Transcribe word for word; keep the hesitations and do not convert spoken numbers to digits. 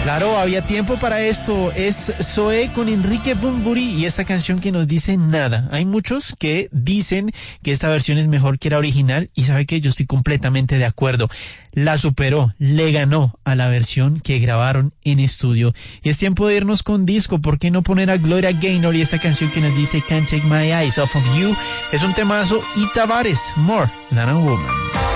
Claro, había tiempo para esto. Es Zoé con Enrique Bunbury y esta canción que nos dice nada. Hay muchos que dicen que esta versión es mejor que la original y sabe que yo estoy completamente de acuerdo. La superó, le ganó a la versión que grabaron en estudio. Y es tiempo de irnos con disco. ¿Por qué no poner a Gloria Gaynor y esta canción que nos dice Can't Take My Eyes Off of You? Es un temazo y Tavares, More Than a Woman.